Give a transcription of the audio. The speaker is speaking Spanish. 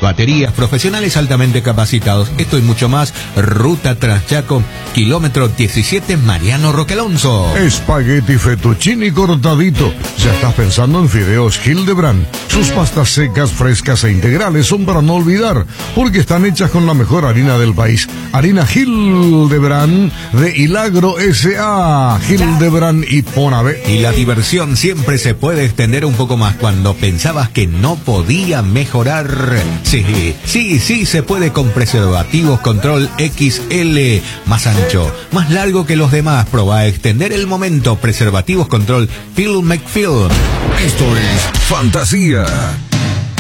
baterías, profesionales altamente capacitados. Esto y mucho más. Ruta Transchaco, kilómetro 17, Mariano Roque Alonso. Espagueti fettuccini cortadito. Ya estás pensando en fideos Hildebrand. Sus pastas secas, frescas e integrales son para no olvidar, porque están hechas con la mejor harina del país. Harina Hildebrand de Hilagro S.A. Hildebrand y Ponave. Y la diversión siempre se puede extender un poco más cuando pensabas que no podía mejorar. Sí se puede con preservativos Control XL. Más ancho, más largo que los demás. Proba a extender el momento. Preservativos Control Feel Make Feel. Esto es Fantasía.